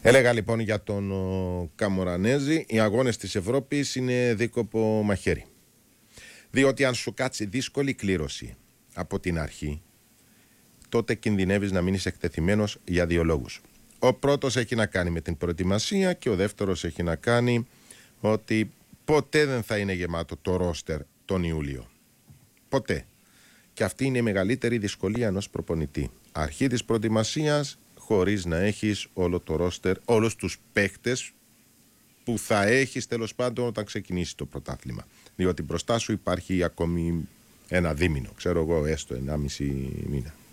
Έλεγα λοιπόν για τον Καμορανέζη, οι αγώνες της Ευρώπης είναι δίκοπο μαχαίρι. Διότι αν σου κάτσει δύσκολη κλήρωση από την αρχή, τότε κινδυνεύεις να μείνεις εκτεθειμένος για δύο λόγους. Ο πρώτος έχει να κάνει με την προετοιμασία και ο δεύτερος έχει να κάνει ότι ποτέ δεν θα είναι γεμάτο το ρόστερ τον Ιούλιο. Ποτέ. Και αυτή είναι η μεγαλύτερη δυσκολία ενός προπονητή. Αρχή της προετοιμασίας χωρίς να έχεις όλο το ρόστερ, όλους τους παίχτες που θα έχεις τέλος πάντων όταν ξεκινήσει το πρωτάθλημα. Διότι μπροστά σου υπάρχει ακόμη ένα δίμηνο, ξέρω εγώ, έστω 1,5 μήνα.